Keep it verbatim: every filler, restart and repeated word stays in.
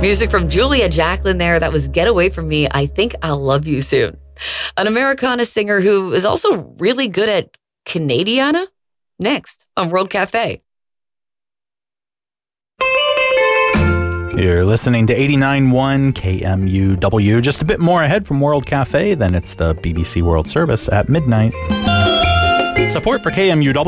Music from Julia Jacklin there. That was Get Away From Me. I Think I'll Love You Soon. An Americana singer who is also really good at Canadiana. Next on World Cafe. You're listening to eighty-nine point one K M U W. Just a bit more ahead from World Cafe, then it's the B B C World Service at midnight. Support for K M U W